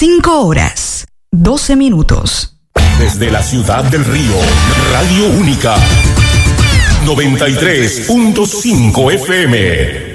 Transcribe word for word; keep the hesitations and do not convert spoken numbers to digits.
cinco horas, doce minutos. Desde la ciudad del Río, Radio Única, noventa y tres punto cinco F M.